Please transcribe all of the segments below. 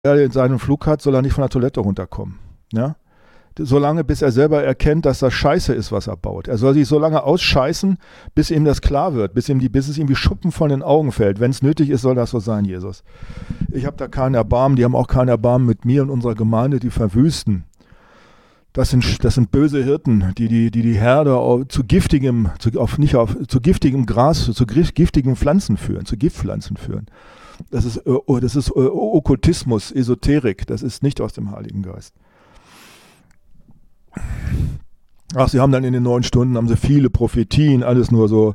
er seinen Flug hat, soll er nicht von der Toilette runterkommen. Ja? Solange, bis er selber erkennt, dass das Scheiße ist, was er baut. Er soll sich so lange ausscheißen, bis ihm das klar wird, bis es ihm wie Schuppen von den Augen fällt. Wenn es nötig ist, soll das so sein, Jesus. Ich habe da keinen Erbarmen, die haben auch keinen Erbarmen mit mir und unserer Gemeinde, die verwüsten. Das sind böse Hirten, die Herde zu giftigem Gras, zu giftigen Pflanzen führen, zu Giftpflanzen führen. Das ist Okkultismus, Esoterik, das ist nicht aus dem Heiligen Geist. Ach, sie haben dann in den 9 Stunden haben sie viele Prophetien, alles nur so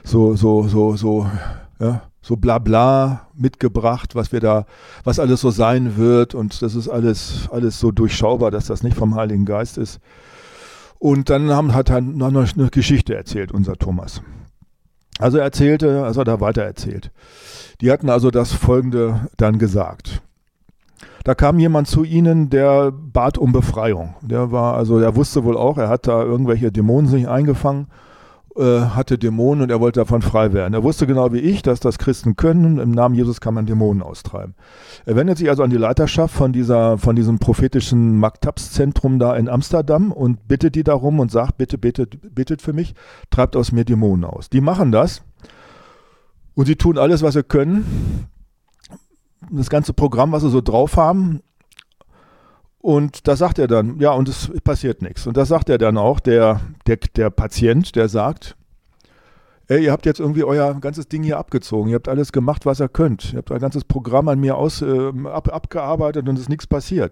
Blabla mitgebracht, was alles so sein wird, und das ist alles so durchschaubar, dass das nicht vom Heiligen Geist ist. Und dann hat er noch eine Geschichte erzählt, unser Thomas. Also er hat da weiter erzählt. Die hatten also das Folgende dann gesagt. Da kam jemand zu ihnen, der bat um Befreiung. Der wusste wohl auch, er hat da irgendwelche Dämonen sich eingefangen, hatte Dämonen und er wollte davon frei werden. Er wusste genau wie ich, dass das Christen können. Im Namen Jesus kann man Dämonen austreiben. Er wendet sich also an die Leiterschaft von diesem prophetischen Maktabs-Zentrum da in Amsterdam und bittet die darum und sagt, bitte, bittet für mich, treibt aus mir Dämonen aus. Die machen das und sie tun alles, was sie können. Das ganze Programm, was sie so drauf haben. Und da sagt er dann, ja, und es passiert nichts. Und das sagt er dann auch, der Patient, der sagt, ey, ihr habt jetzt irgendwie euer ganzes Ding hier abgezogen. Ihr habt alles gemacht, was ihr könnt. Ihr habt euer ganzes Programm an mir abgearbeitet und es ist nichts passiert.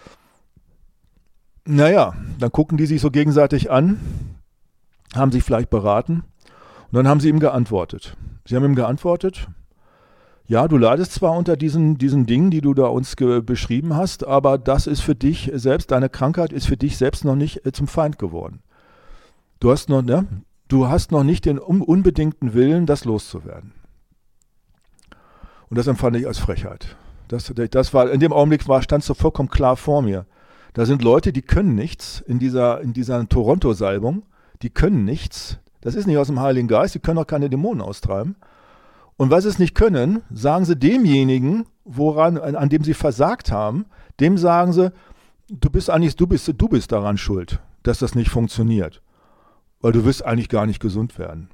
Naja, dann gucken die sich so gegenseitig an, haben sich vielleicht beraten und dann haben sie ihm geantwortet. Sie haben ihm geantwortet, ja, du leidest zwar unter diesen Dingen, die du da uns beschrieben hast, aber das ist für dich selbst, deine Krankheit ist für dich selbst noch nicht zum Feind geworden. Du hast noch nicht den unbedingten Willen, das loszuwerden. Und das empfand ich als Frechheit. Das war, in dem Augenblick stand es so vollkommen klar vor mir. Da sind Leute, die können nichts in dieser Toronto-Salbung, die können nichts. Das ist nicht aus dem Heiligen Geist, die können auch keine Dämonen austreiben. Und weil sie es nicht können, sagen sie demjenigen, an dem sie versagt haben, dem sagen sie, du bist daran schuld, dass das nicht funktioniert. Weil du wirst eigentlich gar nicht gesund werden.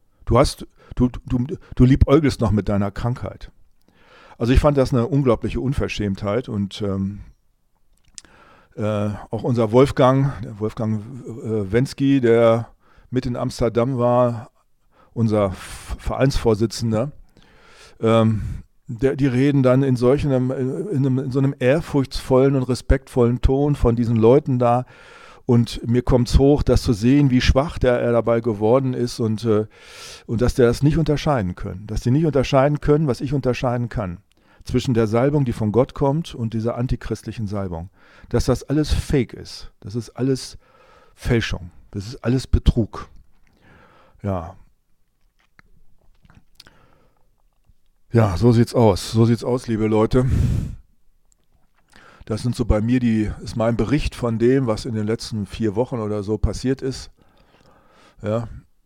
Du liebäugelst noch mit deiner Krankheit. Also ich fand das eine unglaubliche Unverschämtheit und auch unser Wolfgang Wensky, der mit in Amsterdam war, unser Vereinsvorsitzender, die reden dann in so einem ehrfurchtsvollen und respektvollen Ton von diesen Leuten da, und mir kommt es hoch, das zu sehen, wie schwach er dabei geworden ist und dass der das nicht unterscheiden können. Dass die nicht unterscheiden können, was ich unterscheiden kann. Zwischen der Salbung, die von Gott kommt, und dieser antichristlichen Salbung. Dass das alles Fake ist. Das ist alles Fälschung. Das ist alles Betrug. Ja. Ja, so sieht's aus. So sieht's aus, liebe Leute. Das sind so bei mir ist mein Bericht von dem, was in den letzten 4 Wochen oder so passiert ist. Ja.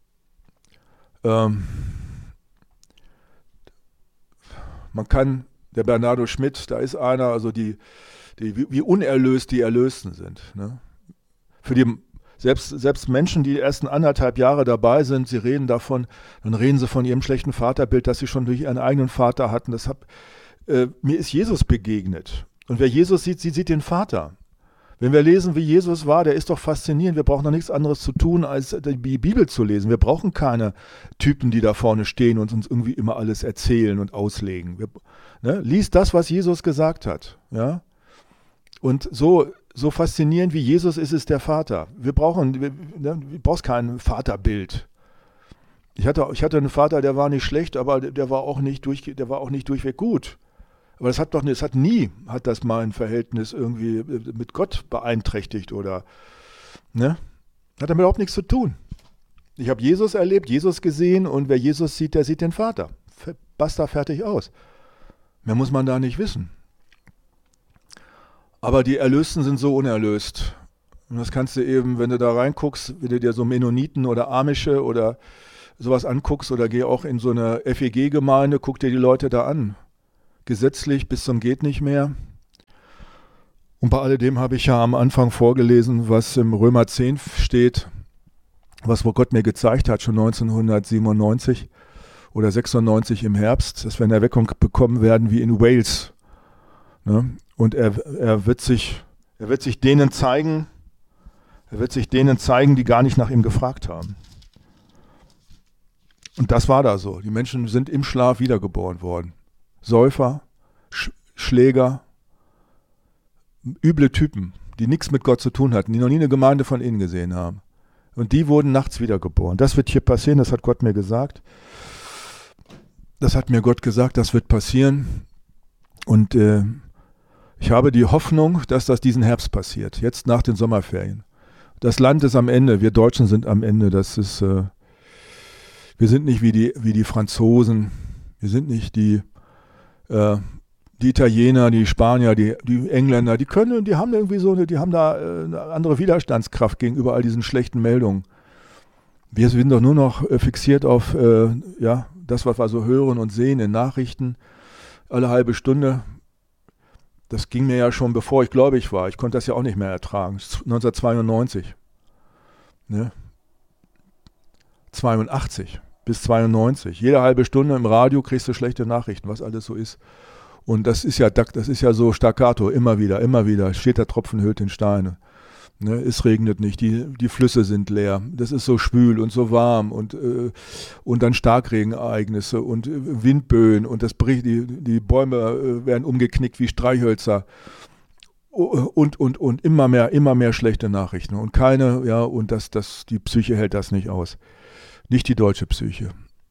Der Bernardo Schmidt, da ist einer, also wie unerlöst die Erlösten sind. Ne? Für die Selbst Menschen, die ersten 1,5 Jahre dabei sind, dann reden sie von ihrem schlechten Vaterbild, das sie schon durch ihren eigenen Vater hatten. Mir ist Jesus begegnet. Und wer Jesus sieht, sieht den Vater. Wenn wir lesen, wie Jesus war, der ist doch faszinierend. Wir brauchen noch nichts anderes zu tun, als die Bibel zu lesen. Wir brauchen keine Typen, die da vorne stehen und uns irgendwie immer alles erzählen und auslegen. Lies das, was Jesus gesagt hat. Ja? Und so faszinierend wie Jesus ist, ist der Vater. Du brauchst kein Vaterbild. Ich hatte einen Vater, der war nicht schlecht, aber der war auch nicht durchweg gut. Aber das hat mein Verhältnis irgendwie mit Gott beeinträchtigt oder, ne? Hat damit überhaupt nichts zu tun. Ich habe Jesus erlebt, Jesus gesehen, und wer Jesus sieht, der sieht den Vater. Basta, fertig, aus. Mehr muss man da nicht wissen. Aber die Erlösten sind so unerlöst. Und das kannst du eben, wenn du da reinguckst, wenn du dir so Mennoniten oder Amische oder sowas anguckst, oder geh auch in so eine FEG-Gemeinde, guck dir die Leute da an. Gesetzlich bis zum geht nicht mehr. Und bei alledem habe ich ja am Anfang vorgelesen, was im Römer 10 steht, was Gott mir gezeigt hat, schon 1997 oder 96 im Herbst, dass wir eine Erweckung bekommen werden wie in Wales. Ne? Und er wird sich denen zeigen, die gar nicht nach ihm gefragt haben. Und das war da so. Die Menschen sind im Schlaf wiedergeboren worden. Säufer, Schläger, üble Typen, die nichts mit Gott zu tun hatten, die noch nie eine Gemeinde von innen gesehen haben. Und die wurden nachts wiedergeboren. Das wird hier passieren, das hat Gott mir gesagt. Das hat mir Gott gesagt, das wird passieren. Und ich habe die Hoffnung, dass das diesen Herbst passiert, jetzt nach den Sommerferien. Das Land ist am Ende, wir Deutschen sind am Ende. Das ist, wir sind nicht wie die Franzosen, wir sind nicht die Italiener, die Spanier, die Engländer, die haben irgendwie die haben da eine andere Widerstandskraft gegenüber all diesen schlechten Meldungen. Wir sind doch nur noch fixiert auf das, was wir so hören und sehen in Nachrichten, alle halbe Stunde. Das ging mir ja schon, bevor ich gläubig war. Ich konnte das ja auch nicht mehr ertragen. 1992. Ne? 82 bis 92. Jede halbe Stunde im Radio kriegst du schlechte Nachrichten, was alles so ist. Und das ist ja so staccato, immer wieder. Steht der Tropfen höhlt den Stein. Ne? Es regnet nicht, die Flüsse sind leer. Das ist so schwül und so warm und dann Starkregenereignisse und Windböen und das bricht, die Bäume werden umgeknickt wie Streichhölzer. Und immer mehr schlechte Nachrichten. Und die Psyche hält das nicht aus. Nicht die deutsche Psyche.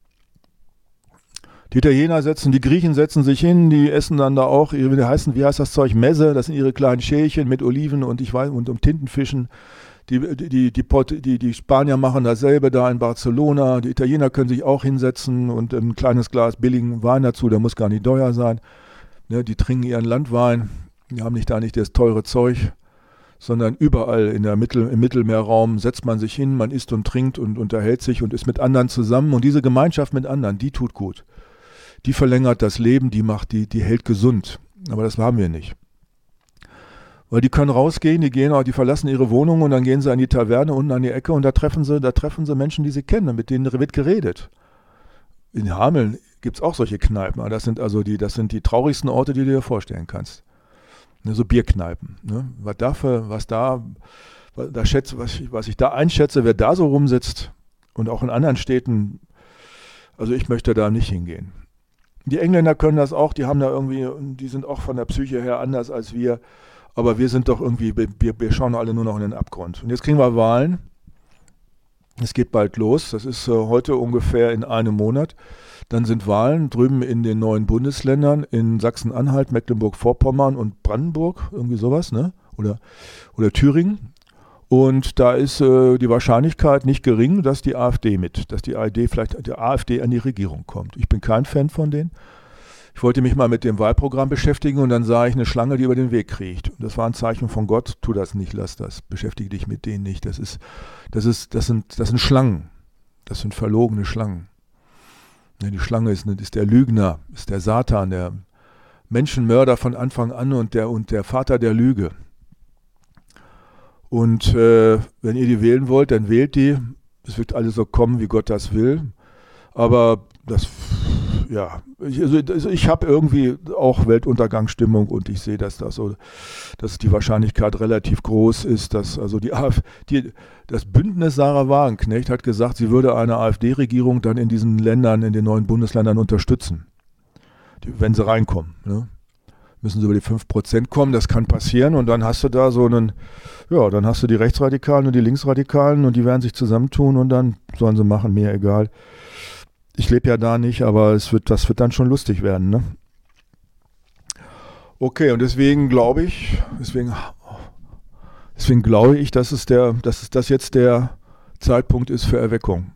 Die Italiener die Griechen setzen sich hin, die essen dann da auch, wie heißt das Zeug, Messe, das sind ihre kleinen Schälchen mit Oliven und Tintenfischen. Die Spanier machen dasselbe da in Barcelona. Die Italiener können sich auch hinsetzen und ein kleines Glas billigen Wein dazu, der muss gar nicht teuer sein. Ne, die trinken ihren Landwein, die haben nicht das teure Zeug, sondern überall im Mittelmeerraum setzt man sich hin, man isst und trinkt und unterhält sich und ist mit anderen zusammen. Und diese Gemeinschaft mit anderen, die tut gut. Die verlängert das Leben, die hält gesund. Aber das haben wir nicht. Weil die können rausgehen, die verlassen ihre Wohnung und dann gehen sie an die Taverne unten an die Ecke und da treffen sie Menschen, die sie kennen, mit denen wird geredet. In Hameln gibt es auch solche Kneipen. Das sind die traurigsten Orte, die du dir vorstellen kannst. Ne, so Bierkneipen. Ne? Was ich da einschätze, wer da so rumsitzt und auch in anderen Städten, also ich möchte da nicht hingehen. Die Engländer können das auch, die sind auch von der Psyche her anders als wir, aber wir sind doch irgendwie, wir schauen alle nur noch in den Abgrund. Und jetzt kriegen wir Wahlen, es geht bald los, das ist heute ungefähr in einem Monat, dann sind Wahlen drüben in den neuen Bundesländern, in Sachsen-Anhalt, Mecklenburg-Vorpommern und Brandenburg, irgendwie sowas, ne? Oder Thüringen. Und da ist die Wahrscheinlichkeit nicht gering, dass die AfD vielleicht die AfD an die Regierung kommt. Ich bin kein Fan von denen. Ich wollte mich mal mit dem Wahlprogramm beschäftigen und dann sah ich eine Schlange, die über den Weg kriecht. Und das war ein Zeichen von Gott, tu das nicht, lass das, beschäftige dich mit denen nicht. Das sind Schlangen, das sind verlogene Schlangen. Die Schlange ist der Lügner, ist der Satan, der Menschenmörder von Anfang an und der Vater der Lüge. Und wenn ihr die wählen wollt, dann wählt die. Es wird alles so kommen, wie Gott das will. Aber ich habe irgendwie auch Weltuntergangsstimmung und ich sehe, dass die Wahrscheinlichkeit relativ groß ist, dass also das Bündnis Sarah Wagenknecht hat gesagt, sie würde eine AfD-Regierung dann in diesen Ländern, in den neuen Bundesländern unterstützen, wenn sie reinkommen. Ne? Müssen sie über die 5% kommen, das kann passieren und dann hast du da dann hast du die Rechtsradikalen und die Linksradikalen und die werden sich zusammentun und dann sollen sie machen, mir egal. Ich lebe ja da nicht, aber das wird dann schon lustig werden, ne? Okay, und deswegen glaube ich, dass das jetzt der Zeitpunkt ist für Erweckung.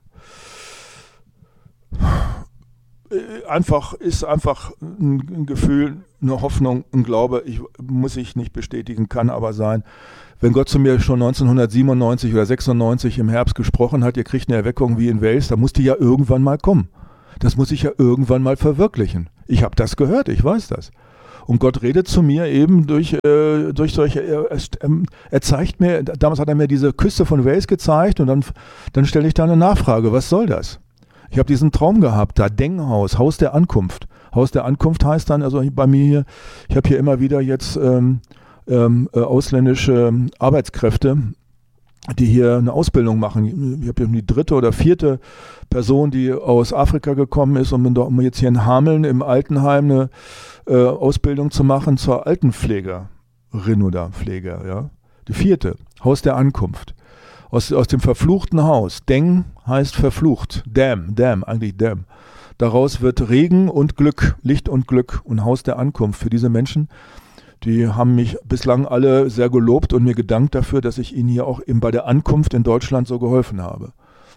Ist einfach ein Gefühl, eine Hoffnung, ein Glaube, muss ich nicht bestätigen, kann aber sein. Wenn Gott zu mir schon 1997 oder 96 im Herbst gesprochen hat, ihr kriegt eine Erweckung wie in Wales, dann muss die ja irgendwann mal kommen. Das muss ich ja irgendwann mal verwirklichen. Ich habe das gehört, ich weiß das. Und Gott redet zu mir eben durch solche, er zeigt mir, damals hat er mir diese Küste von Wales gezeigt und dann stelle ich da eine Nachfrage, was soll das? Ich habe diesen Traum gehabt, da Denghaus, Haus der Ankunft. Haus der Ankunft heißt dann, also bei mir hier, ich habe hier immer wieder jetzt ausländische Arbeitskräfte, die hier eine Ausbildung machen. Ich habe die 3. oder 4. Person, die aus Afrika gekommen ist, um jetzt hier in Hameln im Altenheim eine Ausbildung zu machen zur Altenpflegerin oder Pfleger. Ja? Die 4. Haus der Ankunft. Aus dem verfluchten Haus. Deng heißt verflucht. Dam, eigentlich Dam. Daraus wird Regen und Glück, Licht und Glück und Haus der Ankunft für diese Menschen. Die haben mich bislang alle sehr gelobt und mir gedankt dafür, dass ich ihnen hier auch eben bei der Ankunft in Deutschland so geholfen habe.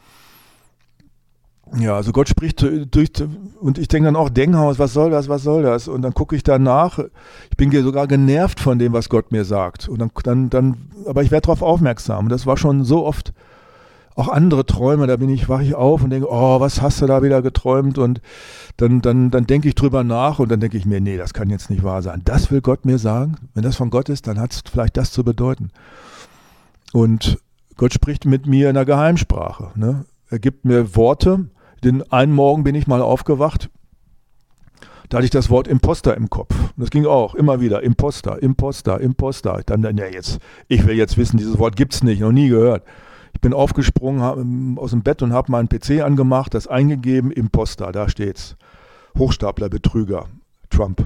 Ja, also Gott spricht und ich denke dann auch, Denghaus, was soll das? Und dann gucke ich danach, ich bin sogar genervt von dem, was Gott mir sagt. Und dann aber ich werde darauf aufmerksam. Und das war schon so oft auch andere Träume, da wache ich auf und denke, oh, was hast du da wieder geträumt? Und dann denke ich drüber nach und dann denke ich mir, nee, das kann jetzt nicht wahr sein. Das will Gott mir sagen. Wenn das von Gott ist, dann hat es vielleicht das zu bedeuten. Und Gott spricht mit mir in der Geheimsprache. Ne? Er gibt mir Worte. Den einen Morgen bin ich mal aufgewacht, da hatte ich das Wort Imposter im Kopf. Und das ging auch immer wieder, Imposter. Dann, ich will jetzt wissen, dieses Wort gibt es nicht, noch nie gehört. Ich bin aufgesprungen aus dem Bett und habe meinen PC angemacht, das eingegeben, Imposter, da steht's. Hochstapler, Betrüger, Trump.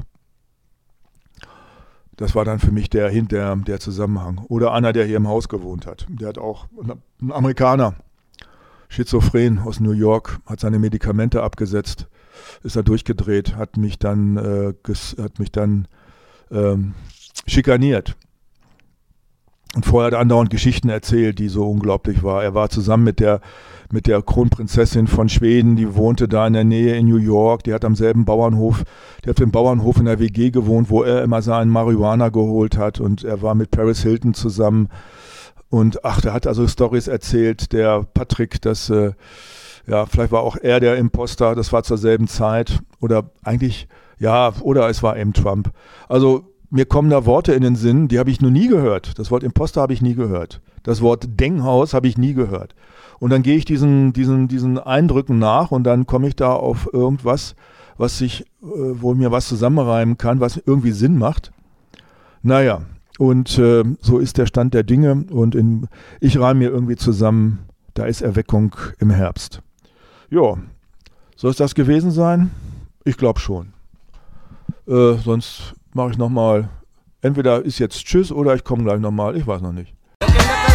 Das war dann für mich der Zusammenhang. Oder einer, der hier im Haus gewohnt hat. Der hat auch, ein Amerikaner, Schizophren aus New York, hat seine Medikamente abgesetzt, ist er durchgedreht, hat mich dann schikaniert. Und vorher hat er andauernd Geschichten erzählt, die so unglaublich war. Er war zusammen mit der Kronprinzessin von Schweden, die wohnte da in der Nähe in New York, die hat am selben Bauernhof, die hat auf dem Bauernhof in der WG gewohnt, wo er immer seinen Marihuana geholt hat und er war mit Paris Hilton zusammen. Und der hat also Storys erzählt, der Patrick, dass vielleicht war auch er der Imposter, das war zur selben Zeit oder es war eben Trump. Also mir kommen da Worte in den Sinn, die habe ich noch nie gehört. Das Wort Imposter habe ich nie gehört. Das Wort Denghaus habe ich nie gehört. Und dann gehe ich diesen Eindrücken nach und dann komme ich da auf irgendwas, wo mir was zusammenreimen kann, was irgendwie Sinn macht. Naja. Und so ist der Stand der Dinge und ich reime mir irgendwie zusammen, da ist Erweckung im Herbst. Ja, soll es das gewesen sein? Ich glaube schon. Sonst mache ich nochmal, entweder ist jetzt Tschüss oder ich komme gleich nochmal, ich weiß noch nicht.